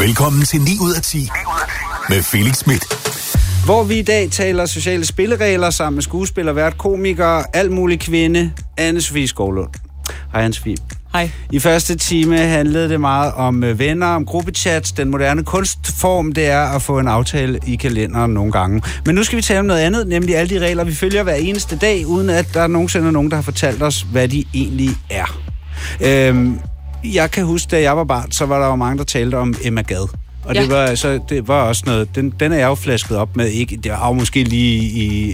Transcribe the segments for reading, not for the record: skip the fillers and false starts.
Velkommen til 9 ud af 10 med Felix Smith. Hvor vi i dag taler sociale spilleregler sammen med skuespiller, vært, komiker, alt mulig kvinde, Anne-Sophie Skovlund. Hej Anne-Sophie. Hej. I første time handlede det meget om venner, om gruppechats. Den moderne kunstform, det er at få en aftale i kalenderen nogle gange. Men nu skal vi tale om noget andet, nemlig alle de regler, vi følger hver eneste dag, uden at der nogensinde er nogen, der har fortalt os, hvad de egentlig er. Jeg kan huske, da jeg var barn, så var der jo mange, der talte om Emma Gad. Og ja. det var også noget, den er jeg jo flasket op med, ikke? Det var jo måske lige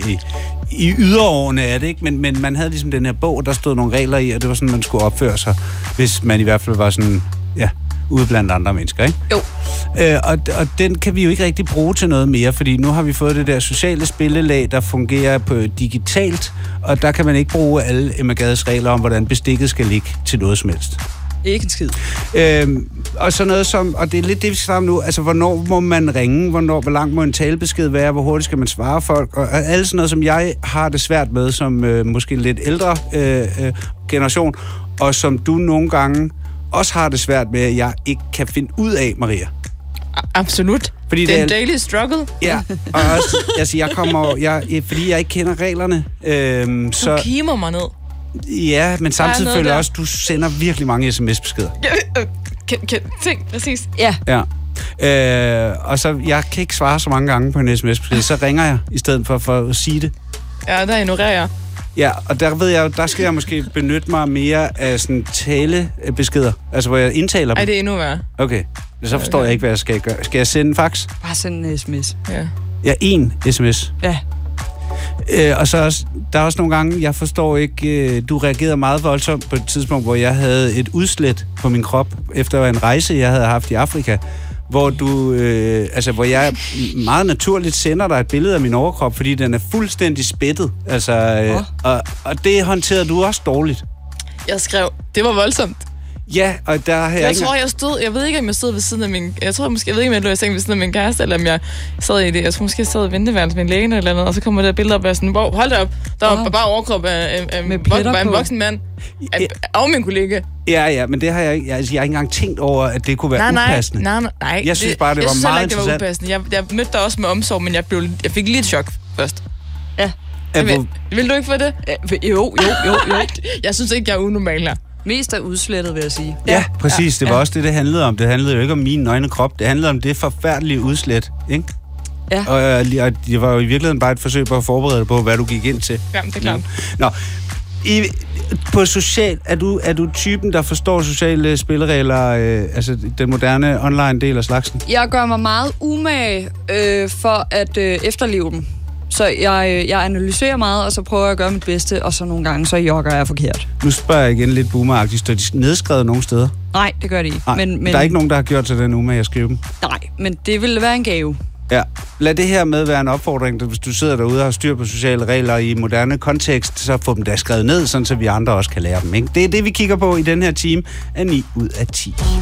i yderårene af det, ikke? Men man havde ligesom den her bog, der stod nogle regler i, og det var sådan, man skulle opføre sig, hvis man i hvert fald var sådan, ja, ude blandt andre mennesker, ikke? Jo. Og den kan vi jo ikke rigtig bruge til noget mere, fordi nu har vi fået det der sociale spillelag, der fungerer på digitalt, og der kan man ikke bruge alle Emma Gads regler om, hvordan bestikket skal ligge til noget som helst. Ikke en skid. Og sådan noget som, og det er lidt det, vi skal snakke om nu, altså hvornår må man ringe, hvor lang må en talebesked være, hvor hurtigt skal man svare folk, og alt sådan noget, som jeg har det svært med, som måske lidt ældre generation, og som du nogle gange også har det svært med, at jeg ikke kan finde ud af, Maria. Absolut. Fordi det er en daily struggle. Ja, og også, altså fordi jeg ikke kender reglerne, så... Du kimer mig ned. Ja, men samtidig føler jeg også, du sender virkelig mange sms-beskeder. Ting, præcis. Ja. Og så, jeg kan ikke svare så mange gange på en sms-besked, så ringer jeg, i stedet for at sige det. Ja, der ignorerer jeg. Ja, og der ved jeg, der skal jeg måske benytte mig mere af sådan talebeskeder, altså hvor jeg indtaler dem. Ej, det er endnu værre. Okay, så forstår jeg ikke, hvad jeg skal gøre. Skal jeg sende en fax? Bare sende en sms. Ja. Ja, en sms. Ja. Og så også, der er også nogle gange, jeg forstår ikke, du reagerede meget voldsomt på et tidspunkt, hvor jeg havde et udslæt på min krop, efter en rejse, jeg havde haft i Afrika, hvor hvor jeg meget naturligt sender dig et billede af min overkrop, fordi den er fuldstændig spættet. Og det håndterede du også dårligt. Jeg skrev, det var voldsomt. Ja, og der har jeg jeg ved ikke, om jeg stod ved siden af min... Jeg ved ikke, om jeg lå i seng ved siden af min kæreste, eller om jeg sad i det. Jeg tror måske, jeg sad i venteværelset med en læge eller noget, og så kommer der billeder op, og jeg sådan, wow, hold da op. Der var bare overkrop af en voksen mand. Og min kollega. Ja, men det har jeg ikke... Jeg har ikke engang tænkt over, at det kunne være upassende. Nej. Jeg synes bare, det var meget interessant. Det var upassende. Jeg mødte dig også med omsorg, men jeg fik lige et chok først. Ja. Vil du ikke få det? Jo. Jeg synes ikke, jeg er unormal her. Mest er udslettet, vil jeg sige. Ja, præcis. Det var også det handlede om. Det handlede jo ikke om min nøgne krop. Det handlede om det forfærdelige udslet, ikke? Ja. Og det var jo i virkeligheden bare et forsøg på at forberede dig på, hvad du gik ind til. Ja, det er klart. Nå, på social, er du typen, der forstår sociale spilleregler, altså den moderne online del af slagsen? Jeg gør mig meget umage for at efterleve dem. Så jeg analyserer meget, og så prøver jeg at gøre mit bedste, og så nogle gange, så jogger jeg forkert. Nu spørger jeg igen lidt boomeragtigt. Står de nedskrevet nogle steder? Nej, det gør de ikke. Men der er ikke nogen, der har gjort sig den umage at skrive dem? Nej, men det ville være en gave. Ja. Lad det her med være en opfordring, hvis du sidder derude og har styr på sociale regler i moderne kontekst, så få dem da skrevet ned, sådan så vi andre også kan lære dem, ikke? Det er det, vi kigger på i den her time af 9 ud af 10.